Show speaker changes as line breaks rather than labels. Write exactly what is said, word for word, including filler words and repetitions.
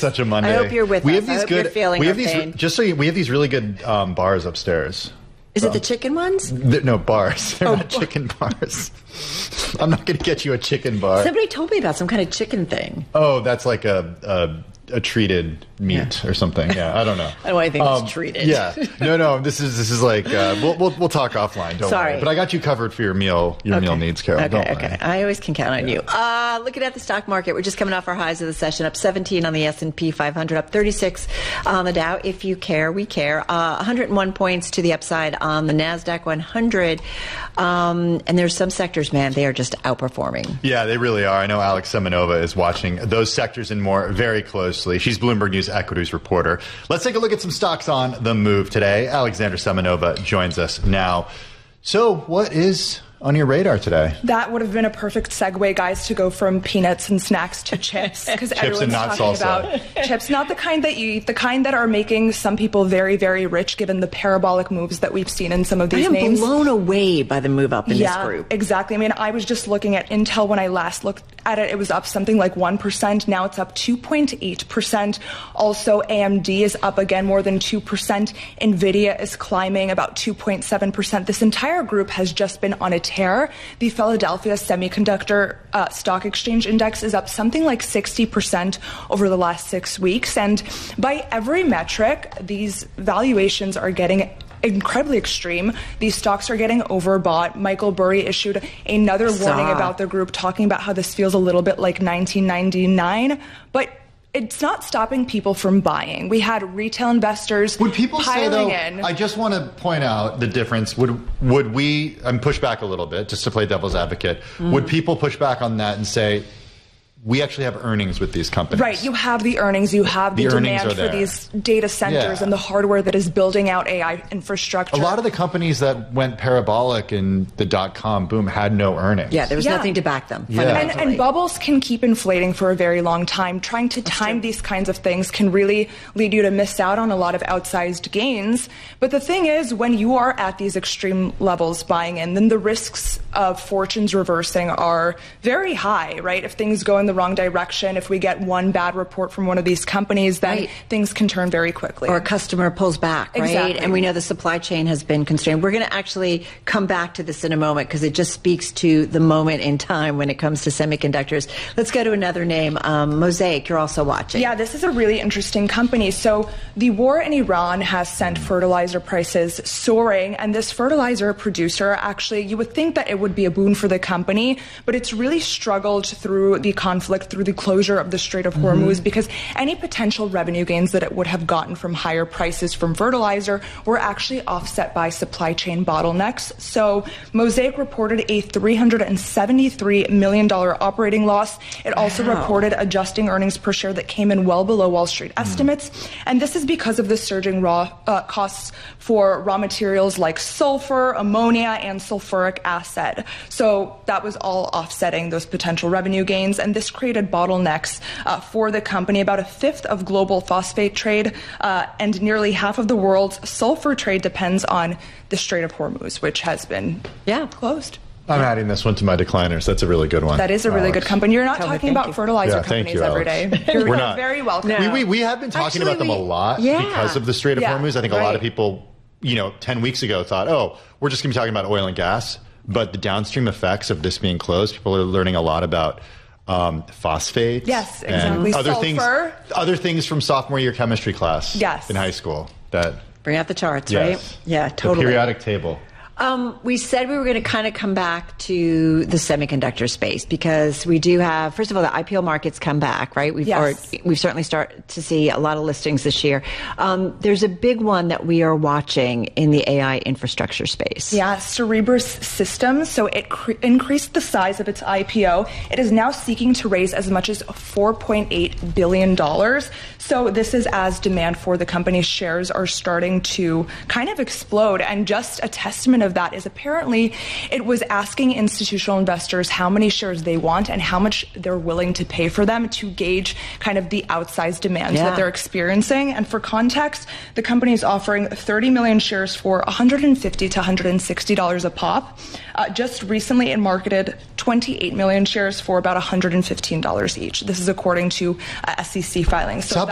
such a Monday.
I hope you're with
we
us.
Have these
I hope
good,
you're feeling
we have
our
these,
pain.
Just so you, we have these really good um, bars upstairs.
Is
so.
it the chicken ones?
They're, no, bars. They're
Oh,
not chicken bars. I'm not going to get you a chicken bar.
Somebody told me about some kind of chicken thing.
Oh, that's like a... a a treated meat
yeah.
or something. Yeah, I don't know.
I don't want anything
um,
that's treated.
Yeah. No, no, this is this is like, uh, we'll, we'll we'll talk offline, don't
Sorry.
worry. But I got you covered for your meal, your
okay.
meal needs, Carol.
Okay,
don't
okay.
worry.
I always can count on
yeah.
you. Uh, looking at the stock market, we're just coming off our highs of the session, up seventeen on the S and P five hundred, up thirty-six on the Dow. If you care, we care. Uh, one hundred one points to the upside on the NASDAQ one hundred. Um, and there's some sectors, man, they are just outperforming.
Yeah, they really are. I know Alex Semenova is watching those sectors and more very closely. She's Bloomberg News equities reporter. Let's take a look at some stocks on the move today. Alexander Semenova joins us now. So what is on your radar today?
That would have been a perfect segue, guys, to go from peanuts and snacks to chips, because everyone's
and not
talking
salsa.
about chips, not the kind that you eat, the kind that are making some people very, very rich, given the parabolic moves that we've seen in some of these
I am
names.
blown away by the move up in
yeah,
this group.
Exactly. I mean, I was just looking at Intel when I last looked at it. It was up something like one percent. Now it's up two point eight percent. Also, A M D is up again more than two percent. NVIDIA is climbing about two point seven percent. This entire group has just been on a tear. The Philadelphia Semiconductor uh, Stock Exchange Index is up something like sixty percent over the last six weeks. And by every metric, these valuations are getting incredibly extreme. These stocks are getting overbought. Michael Burry issued another warning about the group, talking about how this feels a little bit like nineteen ninety-nine. But it's not stopping people from buying. We had retail investors
Would people say,
piling
though,
in.
I just want to point out the difference. Would would we, and push back a little bit, just to play devil's advocate, mm. would people push back on that and say, we actually have earnings with these companies?
Right. You have the earnings. You have the,
the
demand for these data centers
yeah.
and the hardware that is building out A I infrastructure.
A lot of the companies that went parabolic in the dot-com boom had no earnings.
Yeah, there was
yeah.
nothing to back them.
Yeah.
And, and bubbles can keep inflating for a very long time. Trying to
That's
time
true.
these kinds of things can really lead you to miss out on a lot of outsized gains. But the thing is, when you are at these extreme levels buying in, then the risks of fortunes reversing are very high, right? If things go in the wrong direction, if we get one bad report from one of these companies, then
right.
things can turn very quickly.
Or a customer pulls back, right?
Exactly.
And we know the supply chain has been constrained. We're going to actually come back to this in a moment because it just speaks to the moment in time when it comes to semiconductors. Let's go to another name, um, Mosaic. You're also watching.
Yeah, this is a really interesting company. So the war in Iran has sent fertilizer prices soaring, and this fertilizer producer, actually, you would think that it would be a boon for the company, but it's really struggled through the conflict, through the closure of the Strait of Hormuz, mm-hmm. because any potential revenue gains that it would have gotten from higher prices from fertilizer were actually offset by supply chain bottlenecks. So Mosaic reported a three hundred seventy-three million dollars operating loss. It also
wow.
reported adjusting earnings per share that came in well below Wall Street mm-hmm. estimates. And this is because of the surging raw uh, costs for raw materials like sulfur, ammonia, and sulfuric acid. So that was all offsetting those potential revenue gains. And this created bottlenecks Uh, for the company. About a fifth of global phosphate trade uh, and nearly half of the world's sulfur trade depends on the Strait of Hormuz, which has been
yeah.
closed.
I'm
yeah.
adding this one to my decliners. That's a really good one.
That is a really
Alex.
good company. You're not
Tell
talking
me,
about
you.
fertilizer
yeah,
companies
you,
every day. You're,
We're
you're
not.
very welcome.
No.
We, we, we have been talking
Actually,
about them
we,
a lot
yeah.
because of the Strait of
yeah.
Hormuz. I think a
right.
lot of people, you know, ten weeks ago thought, oh, we're just going to be talking about oil and gas. But the downstream effects of this being closed, people are learning a lot about Um, phosphates.
Yes,
And
exactly.
other
Sulfur.
things, other things from sophomore year chemistry class.
Yes.
In high school. That
Bring out the charts,
yes.
right? Yeah, totally.
The periodic table.
Um, we said we were going to kind of come back to the semiconductor space because we do have, first of all, the I P O markets come back, right? We've,
yes.
or we've certainly started to see a lot of listings this year. Um, there's a big one that we are watching in the A I infrastructure space.
Yeah, Cerebras Systems. So it cre- increased the size of its I P O. It is now seeking to raise as much as four point eight billion dollars. So this is as demand for the company's shares are starting to kind of explode. And just a testament of that is apparently it was asking institutional investors how many shares they want and how much they're willing to pay for them to gauge kind of the outsized demand
yeah.
that they're experiencing. And for context, the company is offering thirty million shares for one hundred fifty to one hundred sixty dollars a pop. Uh, just recently, it marketed twenty-eight million shares for about one hundred fifteen dollars each. This is according to uh, S E C filings. So